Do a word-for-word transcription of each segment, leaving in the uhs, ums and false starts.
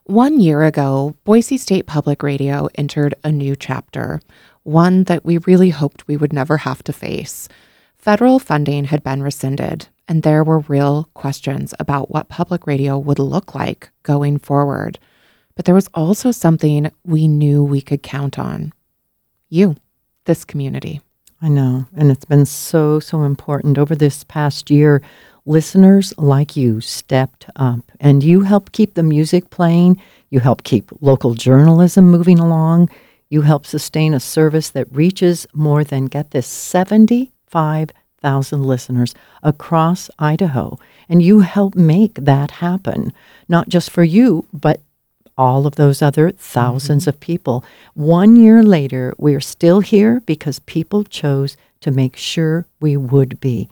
One year ago, Boise State Public Radio entered a new chapter, one that we really hoped we would never have to face. Federal funding had been rescinded, and there were real questions about what public radio would look like going forward. But there was also something we knew we could count on. You, this community. I know, and it's been so, so important. Over this past year, listeners like you stepped up, and you helped keep the music playing. You helped keep local journalism moving along. You helped sustain a service that reaches more than, get this, seventy-five thousand listeners across Idaho. And you helped make that happen, not just for you, but all of those other thousands mm-hmm. of people. One year later, we are still here because people chose to make sure we would be.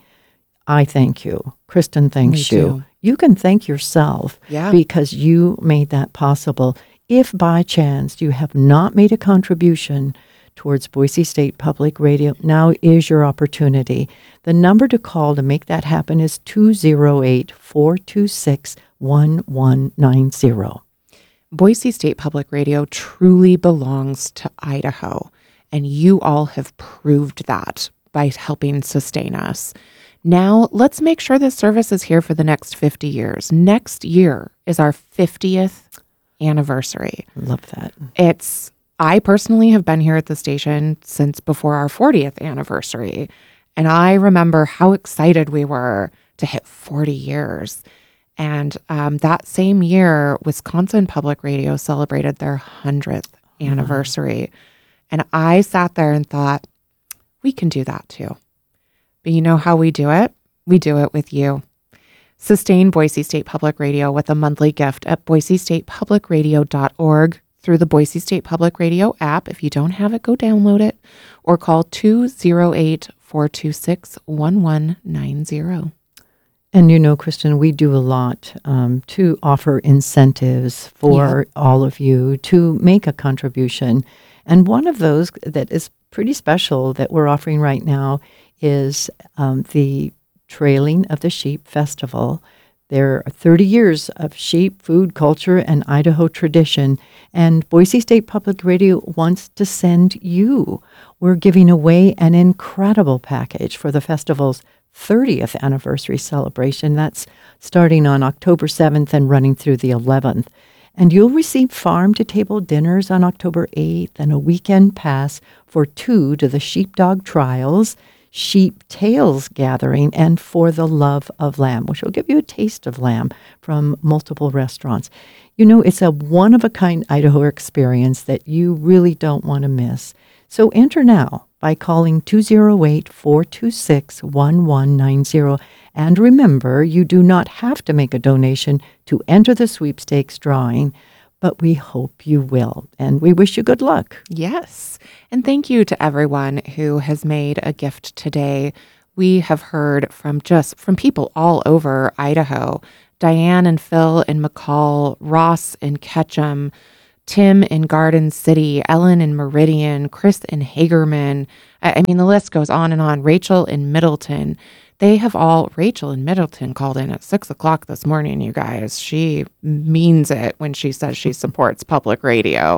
I thank you. Kristen thanks Me you. too. You can thank yourself Yeah. because you made that possible. If by chance you have not made a contribution towards Boise State Public Radio, now is your opportunity. The number to call to make that happen is two oh eight, four two six, one one nine oh. Boise State Public Radio truly belongs to Idaho, and you all have proved that by helping sustain us. Now, let's make sure this service is here for the next fifty years. Next year is our fiftieth anniversary. Love that. It's, I personally have been here at the station since before our fortieth anniversary, and I remember how excited we were to hit forty years. And um, that same year, Wisconsin Public Radio celebrated their hundredth anniversary. And I sat there and thought, we can do that too. But you know how we do it? We do it with you. Sustain Boise State Public Radio with a monthly gift at boise state public radio dot org through the Boise State Public Radio app. If you don't have it, go download it or call two oh eight, four two six, one one nine oh. And you know, Kristen, we do a lot um, to offer incentives for Yep. all of you to make a contribution. And one of those that is pretty special that we're offering right now is um, the Trailing of the Sheep Festival. There are thirty years of sheep, food, culture, and Idaho tradition, and Boise State Public Radio wants to send you. We're giving away an incredible package for the festival's thirtieth anniversary celebration. That's starting on October seventh and running through the eleventh. And you'll receive farm-to-table dinners on October eighth and a weekend pass for two to the sheepdog trials, Sheep Tales Gathering, and For the Love of Lamb, which will give you a taste of lamb from multiple restaurants. You know, it's a one-of-a-kind Idaho experience that you really don't want to miss. So enter now by calling two oh eight, four two six, one one nine oh. And remember, you do not have to make a donation to enter the sweepstakes drawing, but we hope you will. And we wish you good luck. Yes. And thank you to everyone who has made a gift today. We have heard from just from people all over Idaho. Diane and Phil in McCall, Ross in Ketchum, Tim in Garden City, Ellen in Meridian, Chris in Hagerman. I, I mean, the list goes on and on. Rachel in Middleton. They have all, Rachel in Middleton called in at six o'clock this morning, you guys. She means it when she says she supports public radio.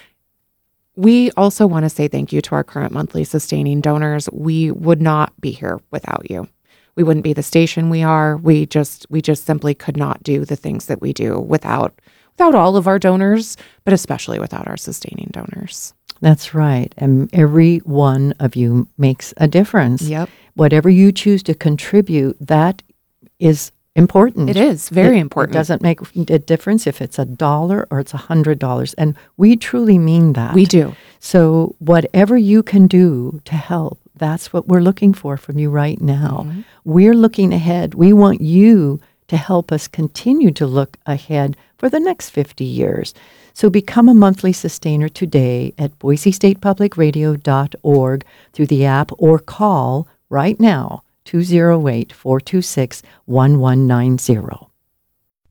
We also want to say thank you to our current monthly sustaining donors. We would not be here without you. We wouldn't be the station we are. We just we just simply could not do the things that we do without without all of our donors, but especially without our sustaining donors. That's right. And every one of you makes a difference. Yep. Whatever you choose to contribute, that is important. It is very It- important. It doesn't make a difference if it's a dollar or it's a hundred dollars. And we truly mean that. We do. So whatever you can do to help, that's what we're looking for from you right now. Mm-hmm. We're looking ahead. We want you to help us continue to look ahead for the next fifty years. So become a monthly sustainer today at boise state public radio dot org through the app or call right now two oh eight, four two six, one one nine oh.